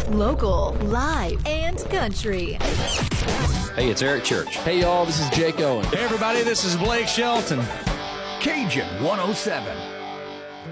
local, live, and country. Hey, it's Eric Church. Hey, y'all, this is Jake Owen. Hey, everybody, this is Blake Shelton. Cajun 107.